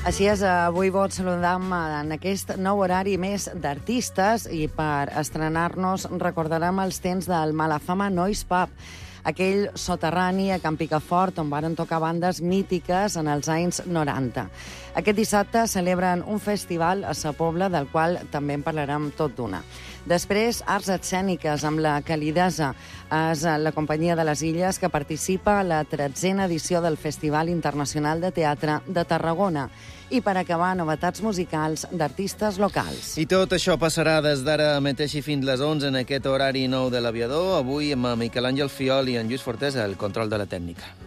Així és, avui vos saludam en aquest nou horari més d'artistes i per estrenar-nos recordarem els temps del Malafama Noise Pub, aquell soterrani a Can Picafort on varen tocar bandes mítiques en els anys 90. Aquest dissabte celebren un festival a Sa Pobla, del qual també en parlarem tot d'una. Després, arts escèniques amb la Calidesa. És la Companyia de les Illes que participa a la 13a edició del Festival Internacional de Teatre de Tarragona. I per acabar, novetats musicals d'artistes locals. I tot això passarà des d'ara mateix i fins les 11 en aquest horari nou de l'Aviador. Avui amb Miquel Àngel Fiol i en Lluís Fortés al control de la tècnica.